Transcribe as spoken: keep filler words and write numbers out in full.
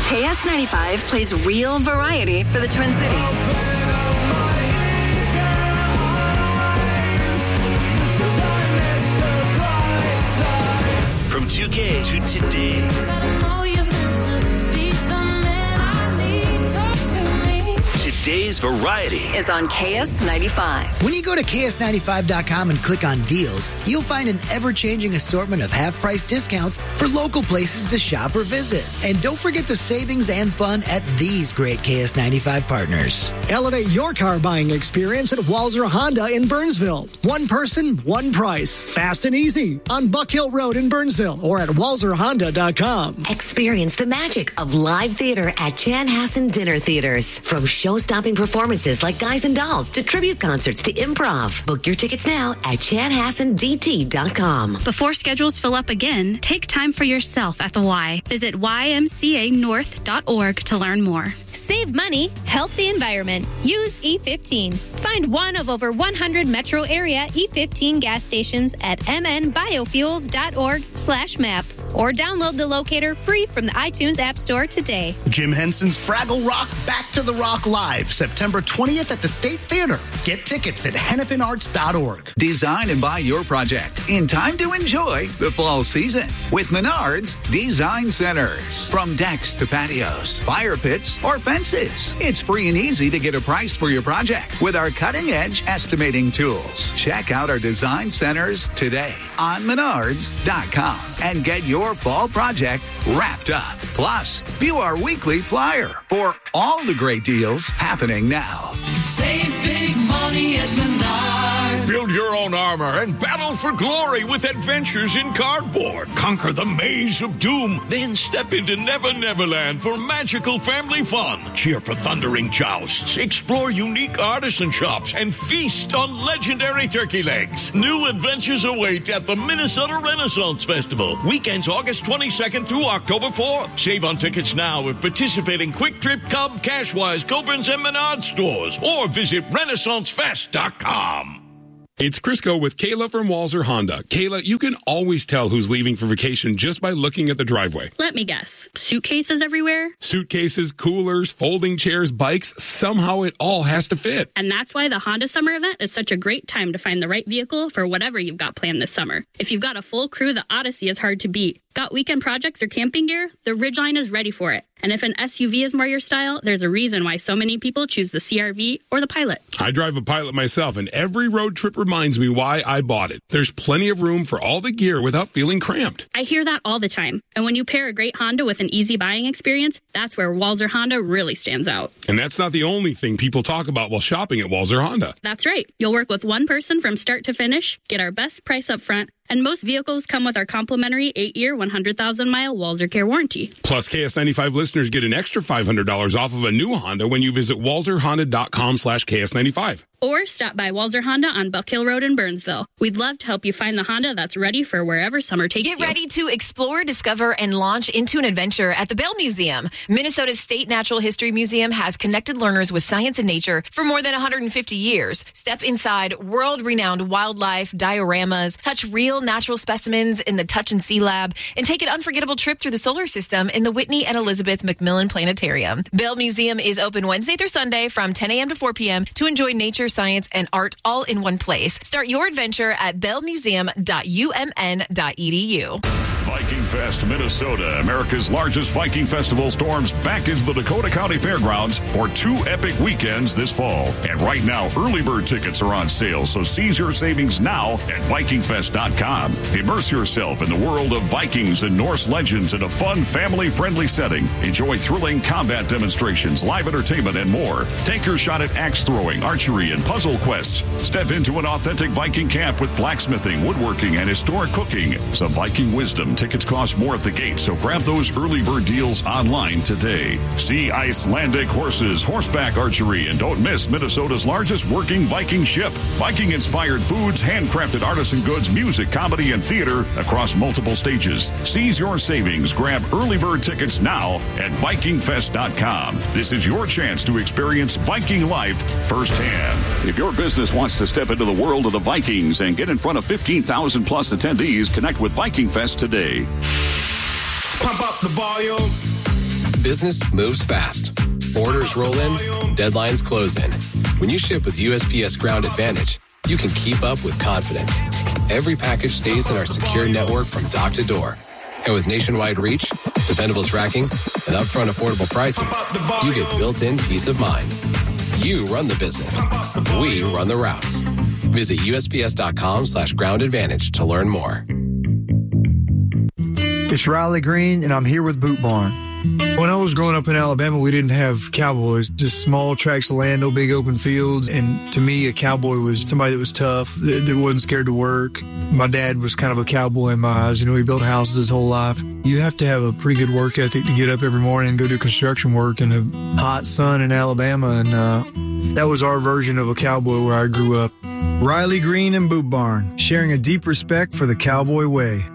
K S ninety-five plays real variety for the Twin Cities. From two K to today. Today's variety is on K S ninety-five. When you go to K S ninety-five dot com and click on deals, you'll find an ever-changing assortment of half-price discounts for local places to shop or visit. And don't forget the savings and fun at these great K S ninety-five partners. Elevate your car buying experience at Walzer Honda in Burnsville. One person, one price. Fast and easy on Buck Hill Road in Burnsville or at walzer honda dot com. Experience the magic of live theater at Chanhassen Dinner Theaters. From show-stopping performances like Guys and Dolls to tribute concerts to improv. Book your tickets now at chanhassen d t dot com. Before schedules fill up again, take time for yourself at the Y. Visit y m c a north dot org to learn more. Save money, help the environment. Use E fifteen. Find one of over one hundred metro area E fifteen gas stations at m n biofuels dot org slash map or download the locator free from the iTunes App Store today. Jim Henson's Fraggle Rock Back to the Rock Live, September twentieth at the State Theater. Get tickets at hennepin arts dot org. Design and buy your project in time to enjoy the fall season with Menards Design Centers. From decks to patios, fire pits, or fences, it's free and easy to get a price for your project with our cutting-edge estimating tools. Check out our design centers today on menards dot com and get your fall project wrapped up. Plus, view our weekly flyer for all the great deals happening now. Save big money at Menards. Build your own armor and battle for glory with adventures in cardboard. Conquer the maze of doom, then step into Never Neverland for magical family fun. Cheer for thundering jousts, explore unique artisan shops, and feast on legendary turkey legs. New adventures await at the Minnesota Renaissance Festival. Weekends August twenty-second through October fourth. Save on tickets now at participating Quick Trip, Cub, Cashwise, Coborn's, and Menard stores, or visit renaissance fest dot com. It's Crisco with Kayla from Walzer Honda. Kayla, you can always tell who's leaving for vacation just by looking at the driveway. Let me guess. Suitcases everywhere? Suitcases, coolers, folding chairs, bikes, somehow it all has to fit. And that's why the Honda Summer Event is such a great time to find the right vehicle for whatever you've got planned this summer. If you've got a full crew, the Odyssey is hard to beat. Got weekend projects or camping gear? The Ridgeline is ready for it. And if an S U V is more your style, there's a reason why so many people choose the C R V or the Pilot. I drive a Pilot myself, and every road trip reminds me why I bought it. There's plenty of room for all the gear without feeling cramped. I hear that all the time. And when you pair a great Honda with an easy buying experience, that's where Walzer Honda really stands out. And that's not the only thing people talk about while shopping at Walzer Honda. That's right. You'll work with one person from start to finish, get our best price up front, and most vehicles come with our complimentary eight-year, one hundred thousand mile Walzer Care warranty. Plus, K S ninety-five listeners get an extra five hundred dollars off of a new Honda when you visit walzer honda dot com slash K S ninety-five. Or stop by Walzer Honda on Buck Hill Road in Burnsville. We'd love to help you find the Honda that's ready for wherever summer takes you. Get ready to explore, discover, and launch into an adventure at the Bell Museum. Minnesota's State Natural History Museum has connected learners with science and nature for more than one hundred fifty years. Step inside world-renowned wildlife dioramas, touch real natural specimens in the Touch and See Lab, and take an unforgettable trip through the solar system in the Whitney and Elizabeth McMillan Planetarium. Bell Museum is open Wednesday through Sunday from ten a.m. to four p.m. to enjoy nature, science, and art all in one place. Start your adventure at bell museum dot u m n dot e d u. Viking Fest Minnesota, America's largest Viking festival, storms back into the Dakota County Fairgrounds for two epic weekends this fall. And right now, early bird tickets are on sale, so seize your savings now at viking fest dot com. Immerse yourself in the world of Vikings and Norse legends in a fun, family-friendly setting. Enjoy thrilling combat demonstrations, live entertainment, and more. Take your shot at axe throwing, archery, and puzzle quests. Step into an authentic Viking camp with blacksmithing, woodworking, and historic cooking. Some Viking wisdom. Tickets cost more at the gate, so grab those early bird deals online today. See Icelandic horses, horseback archery, and don't miss Minnesota's largest working Viking ship. Viking-inspired foods, handcrafted artisan goods, music, comedy, and theater across multiple stages. Seize your savings. Grab early bird tickets now at viking fest dot com. This is your chance to experience Viking life firsthand. If your business wants to step into the world of the Vikings and get in front of fifteen thousand plus attendees, connect with Viking Fest today. Pump up the volume. business moves fast. Orders roll in, deadlines close in. When you ship with U S P S Ground Advantage, you can keep up with confidence. Every package stays in our secure network from dock to door. And with nationwide reach, dependable tracking, and upfront affordable pricing, you get built-in peace of mind. You run the business. We run the routes. Visit USPS.com slash ground advantage to learn more. It's Riley Green, and I'm here with Boot Barn. When I was growing up in Alabama, we didn't have cowboys, just small tracts of land, no big open fields. And to me, a cowboy was somebody that was tough, that, that wasn't scared to work. My dad was kind of a cowboy in my eyes. You know, he built houses his whole life. You have to have a pretty good work ethic to get up every morning and go do construction work in a hot sun in Alabama. And uh, that was our version of a cowboy where I grew up. Riley Green and Boot Barn, sharing a deep respect for the cowboy way.